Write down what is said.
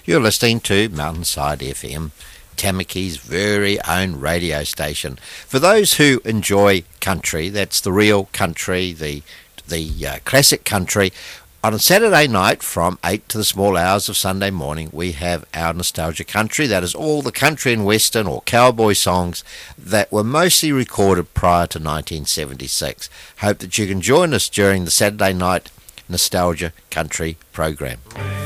You're listening to Mountainside FM, Tamaki's very own radio station. For those who enjoy country, that's the real country, the classic country. On a Saturday night from 8 to the small hours of Sunday morning, we have our Nostalgia Country. That is all the country and western or cowboy songs that were mostly recorded prior to 1976. Hope that you can join us during the Saturday night Nostalgia Country program.